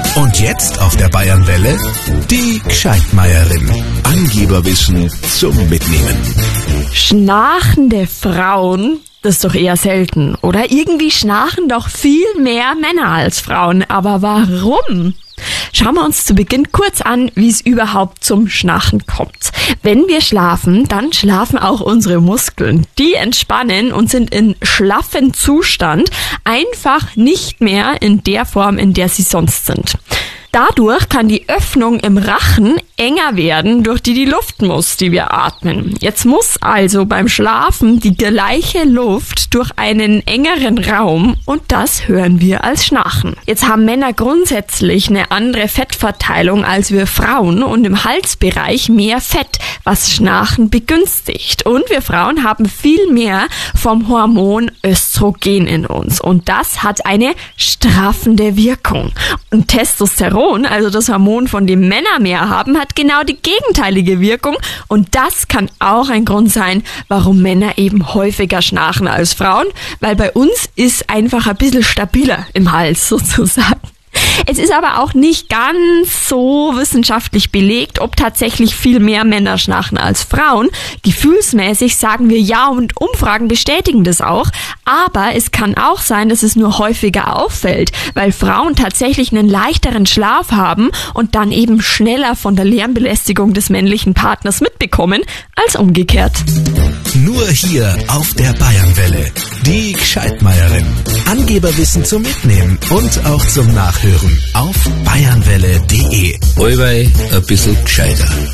Und jetzt auf der Bayernwelle die Gscheidmeierin. Angeberwissen zum Mitnehmen. Schnarchende Frauen, das ist doch eher selten, oder? Irgendwie schnarchen doch viel mehr Männer als Frauen. Aber warum? Schauen wir uns zu Beginn kurz an, wie es überhaupt zum Schnarchen kommt. Wenn wir schlafen, dann schlafen auch unsere Muskeln. Die entspannen und sind in schlaffen Zustand, einfach nicht mehr in der Form, in der sie sonst sind. Dadurch kann die Öffnung im Rachen enger werden, durch die Luft muss, die wir atmen. Jetzt muss also beim Schlafen die gleiche Luft durch einen engeren Raum und das hören wir als Schnarchen. Jetzt haben Männer grundsätzlich eine andere Fettverteilung als wir Frauen und im Halsbereich mehr Fett, was Schnarchen begünstigt. Und wir Frauen haben viel mehr vom Hormon Östrogen in uns und das hat eine straffende Wirkung. Und Testosteron, also das Hormon, von dem Männer mehr haben, hat genau die gegenteilige Wirkung und das kann auch ein Grund sein, warum Männer eben häufiger schnarchen als Frauen, weil bei uns ist einfach ein bisschen stabiler im Hals sozusagen. Es ist aber auch nicht ganz so wissenschaftlich belegt, ob tatsächlich viel mehr Männer schnarchen als Frauen. Gefühlsmäßig sagen wir ja und Umfragen bestätigen das auch. Aber es kann auch sein, dass es nur häufiger auffällt, weil Frauen tatsächlich einen leichteren Schlaf haben und dann eben schneller von der Lärmbelästigung des männlichen Partners mitbekommen als umgekehrt. Nur hier auf der Bayernwelle. Die Gscheidmeierin. Angeberwissen zum Mitnehmen und auch zum Nachhören auf bayernwelle.de. Allweil ein bisschen gescheiter.